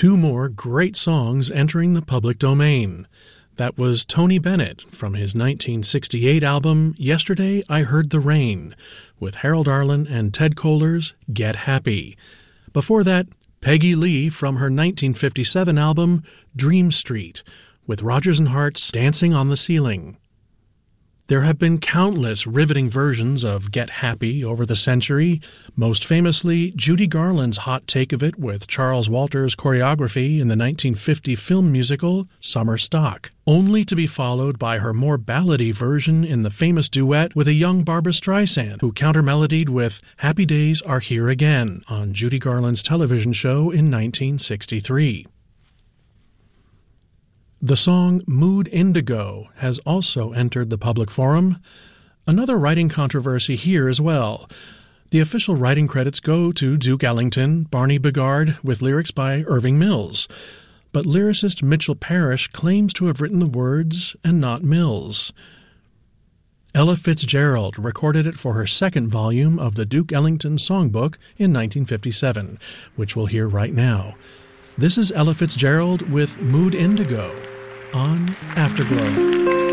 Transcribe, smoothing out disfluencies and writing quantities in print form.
two more great songs entering the public domain. That was Tony Bennett from his 1968 album Yesterday I Heard the Rain, with Harold Arlen and Ted Koehler's Get Happy. Before that, Peggy Lee from her 1957 album Dream Street, with Rodgers and Hart's Dancing on the Ceiling. There have been countless riveting versions of Get Happy over the century, most famously Judy Garland's hot take of it with Charles Walters' choreography in the 1950 film musical Summer Stock, only to be followed by her more ballady version in the famous duet with a young Barbra Streisand, who counter-melodied with Happy Days Are Here Again on Judy Garland's television show in 1963. The song Mood Indigo has also entered the public forum. Another writing controversy here as well. The official writing credits go to Duke Ellington, Barney Bigard, with lyrics by Irving Mills. But lyricist Mitchell Parrish claims to have written the words and not Mills. Ella Fitzgerald recorded it for her second volume of the Duke Ellington Songbook in 1957, which we'll hear right now. This is Ella Fitzgerald with Mood Indigo on Afterglow.